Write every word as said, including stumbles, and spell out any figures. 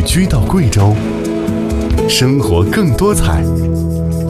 居到贵州，生活更多彩。